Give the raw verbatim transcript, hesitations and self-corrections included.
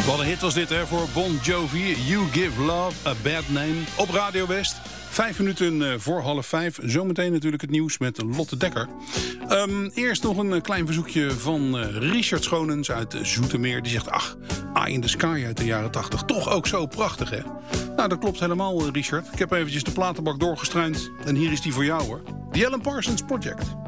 Wat een hit was dit hè, voor Bon Jovi. You Give Love a Bad Name. Op Radio West. Vijf minuten voor half vijf. Zometeen natuurlijk het nieuws met Lotte Dekker. Um, eerst nog een klein verzoekje van uh, Richard Schonens uit Zoetermeer. Die zegt, ach, Eye in the Sky uit de jaren tachtig. Toch ook zo prachtig, hè? Nou, dat klopt helemaal, Richard. Ik heb eventjes de platenbak doorgestruind. En hier is die voor jou, hoor. The Alan Parsons Project.